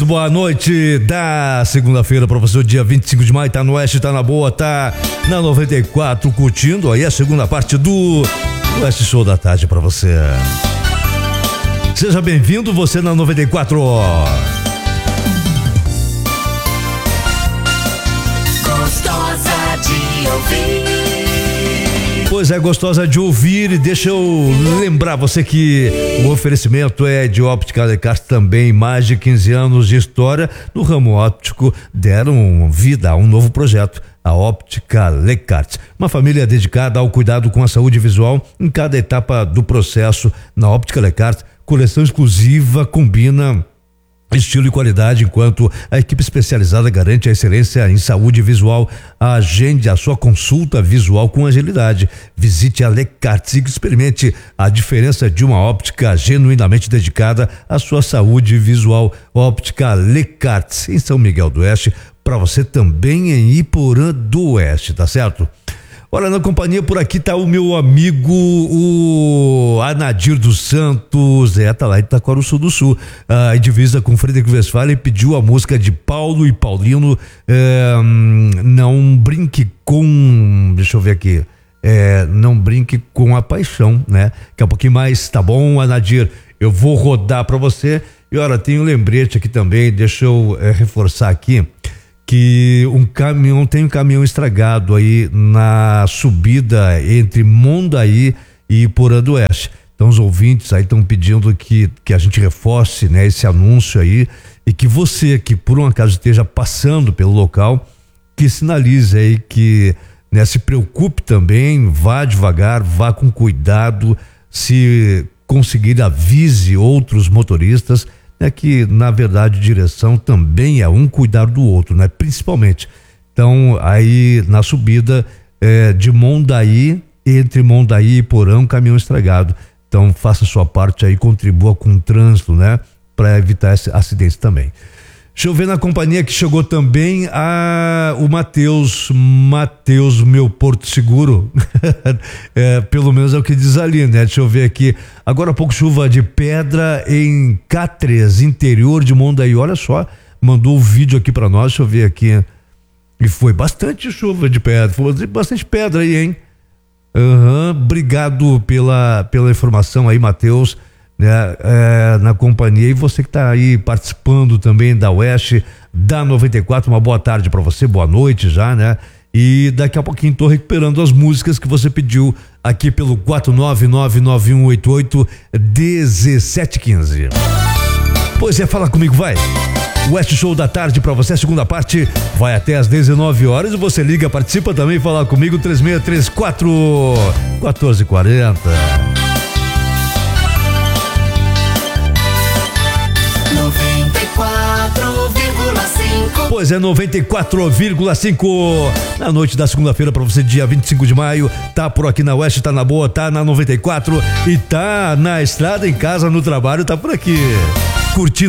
boa noite da segunda-feira para você, dia 25 de maio, tá no Oeste, tá na boa, tá na 94, curtindo aí a segunda parte do Oeste Show da Tarde para você. Seja bem-vindo, você na 94. Gostosa de ouvir. Pois é, gostosa de ouvir, e deixa eu lembrar você que o oferecimento é de Óptica Lecarte também, mais de 15 anos de história no ramo óptico, deram vida a um novo projeto, a Óptica Lecarte, uma família dedicada ao cuidado com a saúde visual em cada etapa do processo. Na Óptica Lecarte, coleção exclusiva combina estilo e qualidade, enquanto a equipe especializada garante a excelência em saúde visual. Agende a sua consulta visual com agilidade. Visite a Lecarte e experimente a diferença de uma óptica genuinamente dedicada à sua saúde visual. Óptica Lecarte, em São Miguel do Oeste, para você também em Iporã do Oeste, tá certo? Olha, na companhia por aqui tá o meu amigo, o Anadir dos Santos, tá lá em Itaquaruçu do Sul, em divisa com Frederico Westphalen, pediu a música de Paulo e Paulino, Não Brinque com, deixa eu ver aqui, Não Brinque com a Paixão, né? Daqui a pouquinho mais, tá bom, Anadir? Eu vou rodar pra você. E olha, tem um lembrete aqui também, deixa eu reforçar aqui, que tem um caminhão estragado aí na subida entre Mondaí e Iporã do Oeste. Então os ouvintes aí estão pedindo que a gente reforce, né, esse anúncio aí, e que você que por um acaso esteja passando pelo local, que sinalize aí, que, né, se preocupe também, vá devagar, vá com cuidado, se conseguir avise outros motoristas. É que, na verdade, direção também é um cuidar do outro, né? Principalmente. Então, aí na subida de Mondaí, entre Mondaí e Iporã, um caminhão estragado. Então, faça a sua parte aí, contribua com o trânsito, né? Para evitar esse acidente também. Deixa eu ver na companhia que chegou também o Matheus, meu Porto Seguro. Pelo menos é o que diz ali, né? Deixa eu ver aqui. Agora há pouco, chuva de pedra em Cáceres, interior de Mondaí. Olha só, mandou um vídeo aqui pra nós, deixa eu ver aqui. E foi bastante chuva de pedra, foi bastante pedra aí, hein? Obrigado pela informação aí, Matheus. Na companhia, e você que está aí participando também da Oeste, da 94, uma boa tarde para você, boa noite já, né? E daqui a pouquinho tô recuperando as músicas que você pediu aqui pelo 49991881715. Pois é, fala comigo, vai. Oeste Show da Tarde para você, a segunda parte vai até às 19 horas, e você liga, participa também, fala comigo, 3634-1440. Pois é, 94,5 na noite da segunda-feira para você, dia 25 de maio. Tá por aqui na Oeste, tá na boa, tá na 94 e tá na estrada, em casa, no trabalho, tá por aqui curtindo